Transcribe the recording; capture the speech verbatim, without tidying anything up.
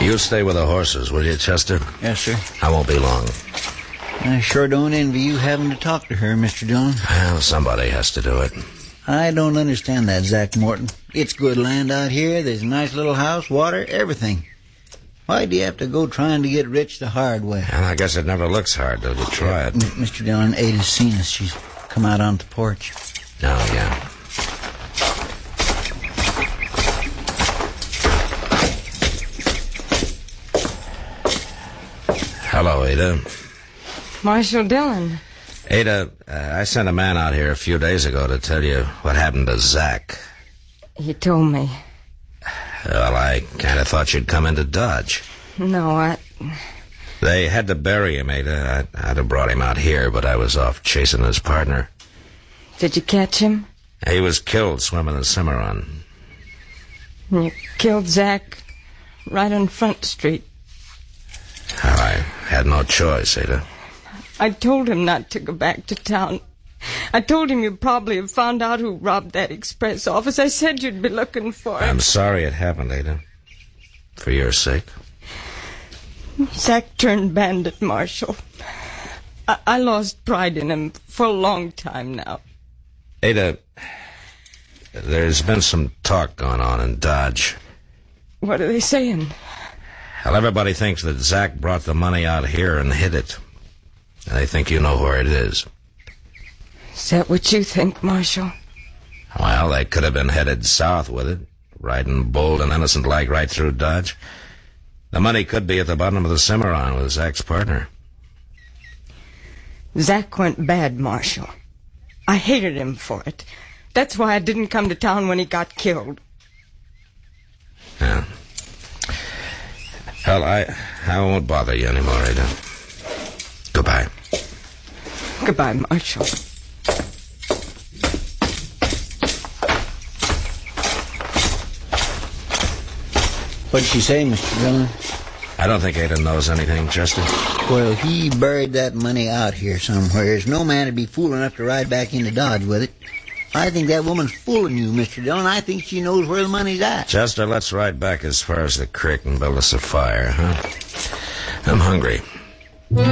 You stay with the horses, will you, Chester? Yes, sir. I won't be long. I sure don't envy you having to talk to her, Mister Dillon. Well, somebody has to do it. I don't understand that, Zach Morton. It's good land out here. There's a nice little house, water, everything. Why do you have to go trying to get rich the hard way? And I guess it never looks hard till you try it. M- Mister Dillon, Ada's seen us. She's come out on the porch. Oh, yeah. Hello, Ada. Marshal Dillon. Ada, uh, I sent a man out here a few days ago to tell you what happened to Zach. He told me. Well, I kind of thought you'd come into Dodge. No, I... They had to bury him, Ada. I, I'd have brought him out here, but I was off chasing his partner. Did you catch him? He was killed swimming the Cimarron. You killed Zach right on Front Street. Well, I had no choice, Ada. I told him not to go back to town. I told him you'd probably have found out who robbed that express office. I said you'd be looking for it. I'm sorry it happened, Ada. For your sake. Zach turned bandit, Marshal. I, I lost pride in him for a long time now. Ada, there's been some talk going on in Dodge. What are they saying? Well, everybody thinks that Zach brought the money out here and hid it. And they think you know where it is. Is that what you think, Marshal? Well, they could have been headed south with it, riding bold and innocent-like right through Dodge. The money could be at the bottom of the Cimarron with Zach's partner. Zach went bad, Marshal. I hated him for it. That's why I didn't come to town when he got killed. Yeah. Well, I, I won't bother you anymore, Ada. Goodbye. Goodbye, Marshal. What'd she say, Mister Dillon? I don't think Ada knows anything, Chester. Well, he buried that money out here somewhere. No man would be fool enough to ride back into Dodge with it. I think that woman's fooling you, Mister Dillon. I think she knows where the money's at. Chester, let's ride back as far as the creek and build us a fire, huh? I'm hungry.